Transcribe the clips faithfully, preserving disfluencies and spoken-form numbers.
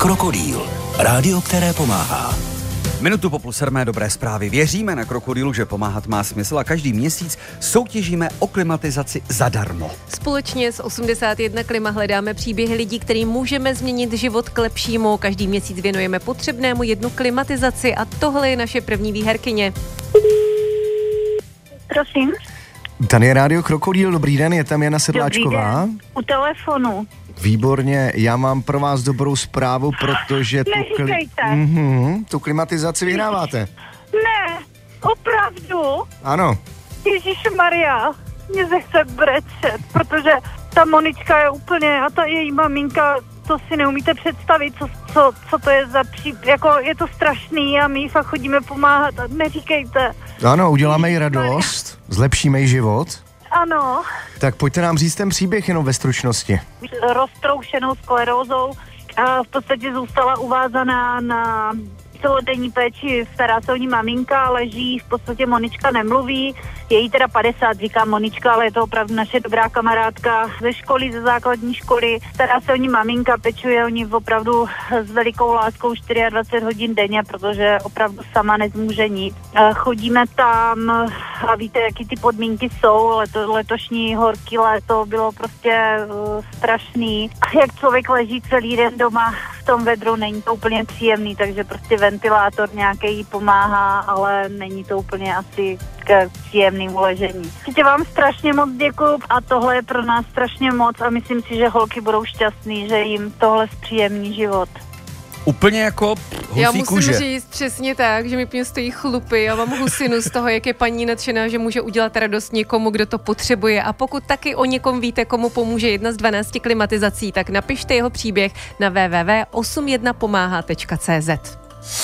Krokodýl. Rádio, které pomáhá. Minutu po půl sedmé dobré zprávy. Věříme na Krokodýlu, že pomáhat má smysl a každý měsíc soutěžíme o klimatizaci zadarmo. Společně s osmdesát jedna Klima hledáme příběhy lidí, kterým můžeme změnit život k lepšímu. Každý měsíc věnujeme potřebnému jednu klimatizaci a tohle je naše první výherkyně. Prosím. Tady je Rádio Krokodýl, dobrý den, je tam Jana Sedláčková. Dobrý den, u telefonu. Výborně, já mám pro vás dobrou zprávu, protože tu, kli... mm-hmm, tu klimatizaci vyhráváte. Ne, opravdu? Ano. Ježišmarja, mě se chce brečet, protože ta Monička je úplně, a ta její maminka, to si neumíte představit, co, co, co to je za pří... Jako je to strašný a my fakt chodíme pomáhat a neříkejte. Ano, uděláme jí radost, zlepšíme jí život. Ano. Tak pojďte nám říct ten příběh jenom ve stručnosti. Roztroušenou sklerózou a v podstatě zůstala uvázaná na celodenní péči, stará se o ní maminka, leží, v podstatě Monička nemluví, je jí teda padesát, říká Monička, ale je to opravdu naše dobrá kamarádka ze školy, ze základní školy, stará se o ní maminka, pečuje o ní opravdu s velikou láskou dvacet čtyři hodin denně, protože opravdu sama nezmůže nic. Chodíme tam a víte, jaký ty podmínky jsou, Leto, letošní horký léto bylo prostě uh, strašný. Jak člověk leží celý den doma v tom vedru, není to úplně příjemný, takže prostě ventilátor nějaký jí pomáhá, ale není to úplně asi k příjemnému ležení. Určitě vám strašně moc děkuju a tohle je pro nás strašně moc a myslím si, že holky budou šťastný, že jim tohle zpříjemní život. Úplně jako husí Já musím kůže. říct přesně tak, že mi pěkně stojí chlupy a mám husinu z toho, jak je paní nadšená, že může udělat radost někomu, kdo to potřebuje. A pokud taky o někom víte, komu pomůže jedna z dvanácti klimatizací, tak napište jeho příběh na w w w tečka osm jedna pomáhá tečka c z.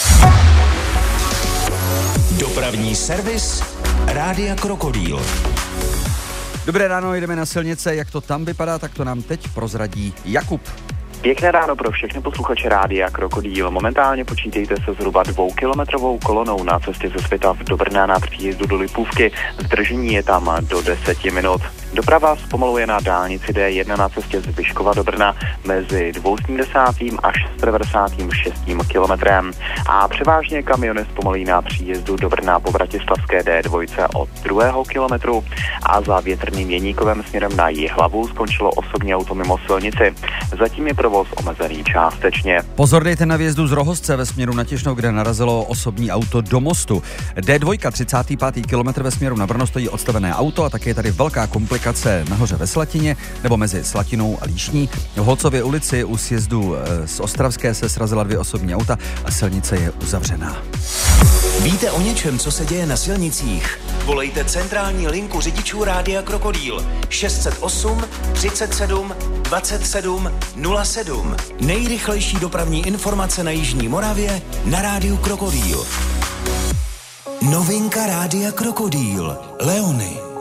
Dopravní servis Rádia Krokodýl. Dobré ráno, jdeme na silnice. Jak to tam vypadá, tak to nám teď prozradí Jakub. Pěkné ráno pro všechny posluchače Rádia Krokodýl. Momentálně počítejte se zhruba dvoukilometrovou kolonou na cestě ze Svitavy do Brna na příjezdu do Lipůvky. Zdržení je tam do deseti minut. Doprava zpomaluje na dálnici D jedna na cestě z Vyškova do Brna mezi dvousedmdesátým až devadesátým šestým kilometrem. A převážně kamiony zpomalí na příjezdu do Brna po Bratislavské D dva od druhého kilometru a za Větrným Jeníkovem směrem na Jihlavu skončilo osobní auto mimo silnici. Zatím je provoz omezený částečně. Pozor dejte na vjezdu z Rohozce ve směru na Těšnou, kde narazilo osobní auto do mostu. D dva, třicátý pátý kilometr ve směru na Brno stojí odstavené auto a také je tady velká komplikace nahoře ve Slatině nebo mezi Slatinou a Líšní. V Holcově ulici u sjezdu z Ostravské se srazila dvě osobní auta a silnice je uzavřená. Víte o něčem, co se děje na silnicích? Volejte centrální linku řidičů Rádia Krokodýl šest set osm třicet sedm dvacet sedm nula sedm. Nejrychlejší dopravní informace na jižní Moravě na Rádiu Krokodýl. Novinka Rádia Krokodýl. Leony.